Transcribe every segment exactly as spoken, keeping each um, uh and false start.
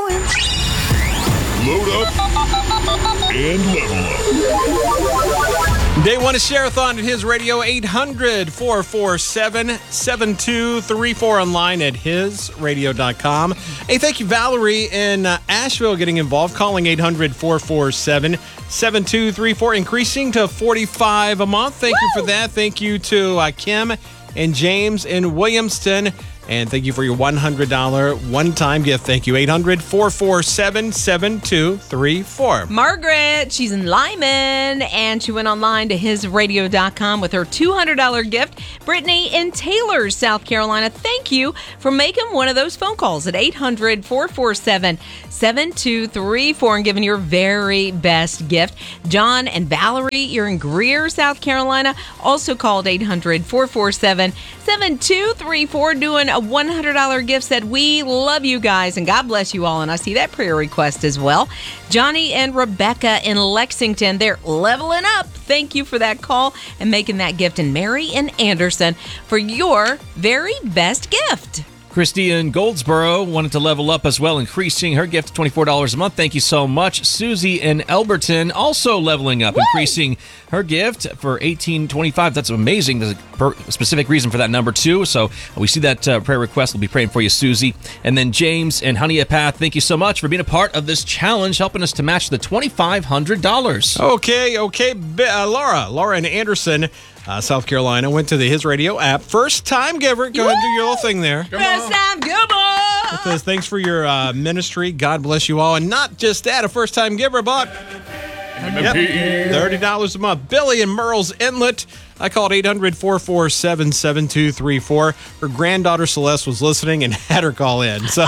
going. Load up and level up. Day one is Share-a-thon at His Radio, eight hundred, four four seven, seven two three four, online at his radio dot com. Hey, thank you, Valerie in uh, Asheville, getting involved, calling eight hundred, four four seven, seven two three four, increasing to forty-five a month. Thank Woo! you for that. Thank you to uh, Kim and James in Williamston. And thank you for your one hundred dollars one-time gift. Thank you. eight hundred, four four seven, seven two three four. Margaret, she's in Lyman, and she went online to his radio dot com with her two hundred dollars gift. Brittany in Taylor, South Carolina, thank you for making one of those phone calls at eight hundred, four four seven, seven two three four and giving your very best gift. John and Valerie, you're in Greer, South Carolina, also called eight hundred, four four seven, seven two three four, doing a one hundred dollars gift. Said, we love you guys and God bless you all. And I see that prayer request as well. Johnny and Rebecca in Lexington, they're leveling up. Thank you for that call and making that gift. And Mary in Anderson for your very best gift. Christy in Goldsboro wanted to level up as well, increasing her gift to twenty-four dollars a month. Thank you so much. Susie in Elberton also leveling up, Woo! increasing her gift for eighteen twenty-five. That's amazing. There's a specific reason for that number, too. So we see that uh, prayer request. We'll be praying for you, Susie. And then James and Honey Path, thank you so much for being a part of this challenge, helping us to match the twenty-five hundred dollars. Okay, okay. Uh, Laura, Laura in Anderson, Uh, South Carolina, went to the His Radio app. First time giver. Go Woo! ahead and do your little thing there. First time giver. It says, thanks for your uh, ministry. God bless you all. And not just that, a first time giver, but yep, thirty dollars a month. Billy in Merle's Inlet. I called eight hundred, four four seven, seven two three four. Her granddaughter Celeste was listening and had her call in. So,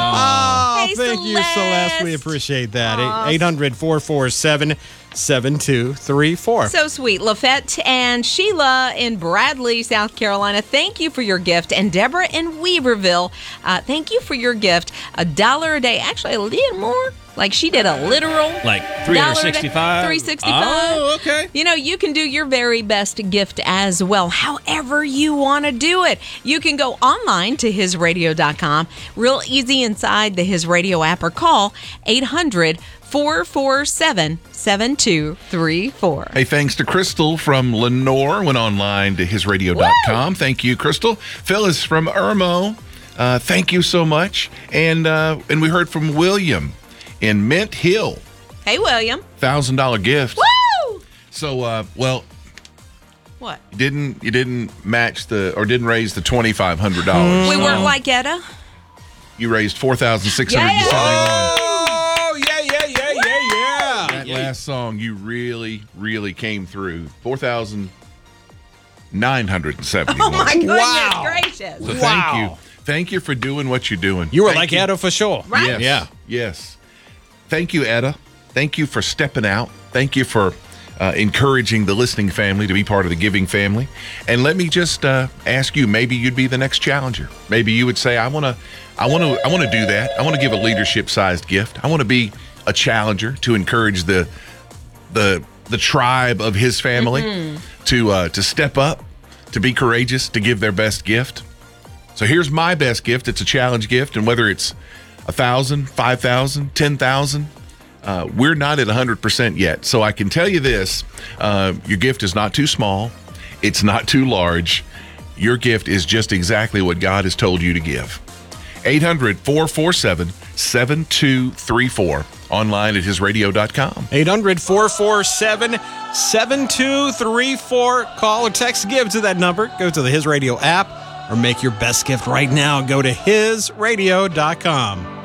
oh, hey, thank Celeste. you, Celeste. We appreciate that. eight hundred, four four seven, seven two three four. So sweet. Lafette and Sheila in Bradley, South Carolina, thank you for your gift. And Deborah in Weaverville, uh, thank you for your gift. A dollar a day. Actually, a little more. Like she did a literal like three hundred sixty-five. three hundred sixty-five. Oh, okay. You know, you can do your very best gift as well, however you want to do it. You can go online to his radio dot com, real easy inside the His Radio app, or call eight hundred, four four seven, seven two three four. Hey, thanks to Crystal from Lenore. Went online to his radio dot com. Thank you, Crystal. Phyllis from Irmo. Uh, thank you so much. And uh, and we heard from William in Mint Hill. Hey, William. one thousand dollars gift. Woo! So, uh, well, what? You didn't you didn't match the or didn't raise the twenty-five hundred dollars. We weren't like Etta. You raised four thousand six hundred seventy-one. Oh, yeah, yeah, yeah, yeah, yeah. That last song, you really, really came through. four thousand nine hundred seventy-one. Oh, my goodness Wow. gracious. So thank Wow. you. Thank you for doing what you're doing. You were Thank like Etta for sure. Right? Yes. Yeah. Yes. Thank you, Etta. Thank you for stepping out. Thank you for uh, encouraging the listening family to be part of the giving family. And let me just uh, ask you, maybe you'd be the next challenger. Maybe you would say, I want to I want to I want to do that. I want to give a leadership-sized gift. I want to be a challenger to encourage the the the tribe of his family mm-hmm. to uh, to step up, to be courageous, to give their best gift. So here's my best gift. It's a challenge gift, and whether it's a thousand, five thousand, ten thousand, uh, we're not at a hundred percent yet. So I can tell you this: uh, your gift is not too small, it's not too large. Your gift is just exactly what God has told you to give. eight hundred, four four seven, seven two three four. Online at his radio dot com. eight hundred, four four seven, seven two three four. Call or text give to that number. Go to the His Radio app or make your best gift right now. Go to his radio dot com.